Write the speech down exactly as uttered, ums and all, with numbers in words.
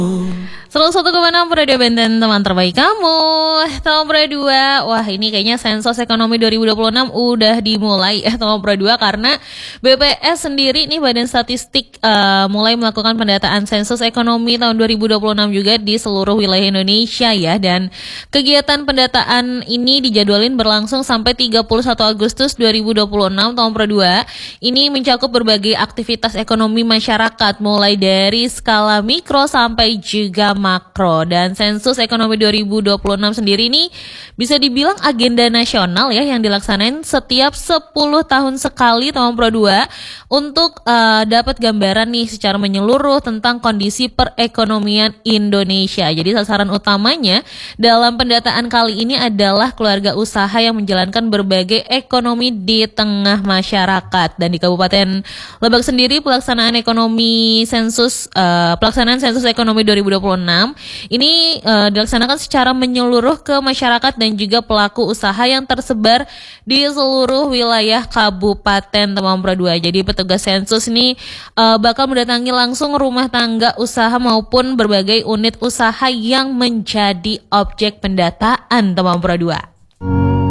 seratus satu koma enam Radio Benten, teman terbaik kamu. Tahun dua, wah ini kayaknya sensus ekonomi dua ribu dua puluh enam udah dimulai ya tahun dua, karena B P S sendiri nih Badan Statistik uh, mulai melakukan pendataan sensus ekonomi tahun dua ribu dua puluh enam juga di seluruh wilayah Indonesia ya. Dan kegiatan pendataan ini dijadwalin berlangsung sampai tiga puluh satu Agustus dua ribu dua puluh enam tahun dua. Ini mencakup berbagai aktivitas ekonomi masyarakat mulai dari skala mikro sampai juga makro. Dan sensus ekonomi dua ribu dua puluh enam sendiri ini bisa dibilang agenda nasional ya yang dilaksanain setiap sepuluh tahun sekali tahun dua untuk uh, dapat gambaran nih secara menyeluruh tentang kondisi perekonomian Indonesia. Jadi sasaran utamanya dalam pendataan kali ini adalah keluarga usaha yang menjalankan berbagai ekonomi di tengah masyarakat. Dan di Kabupaten Lebak sendiri pelaksanaan ekonomi sensus uh, pelaksanaan sensus ekonomi dua ribu dua puluh enam ini uh, dilaksanakan secara menyeluruh ke masyarakat dan juga pelaku usaha yang tersebar di seluruh wilayah Kabupaten Tembagapura dua. Jadi petugas sensus ini uh, bakal mendatangi langsung rumah tangga usaha maupun berbagai unit usaha yang menjadi objek pendataan Tembagapura dua.